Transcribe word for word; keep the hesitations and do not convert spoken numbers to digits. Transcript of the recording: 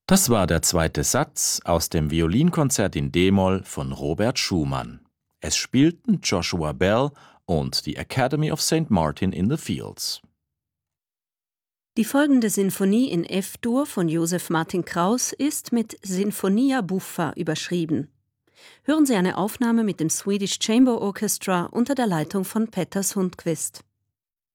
Das war der zweite Satz aus dem Violinkonzert in d-Moll von Robert Schumann. Es spielten Joshua Bell und die Academy of Saint Martin in the Fields. Die folgende Sinfonie in F-Dur von Joseph Martin Kraus ist mit Sinfonia Buffa überschrieben. Hören Sie eine Aufnahme mit dem Swedish Chamber Orchestra unter der Leitung von Petter Sundqvist.